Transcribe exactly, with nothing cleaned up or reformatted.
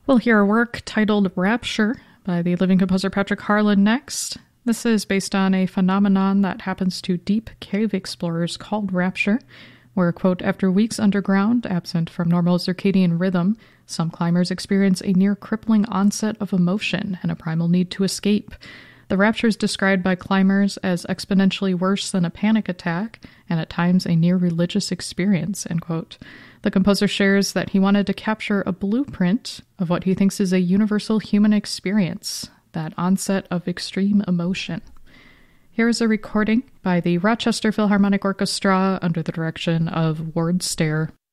We'll hear a work titled Rapture by the living composer Patrick Harlan next. This is based on a phenomenon that happens to deep cave explorers called rapture, where, quote, after weeks underground, absent from normal circadian rhythm, some climbers experience a near-crippling onset of emotion and a primal need to escape. The rapture is described by climbers as exponentially worse than a panic attack, and at times a near-religious experience, end quote. The composer shares that he wanted to capture a blueprint of what he thinks is a universal human experience, that onset of extreme emotion. Here is a recording by the Rochester Philharmonic Orchestra under the direction of Ward Stair.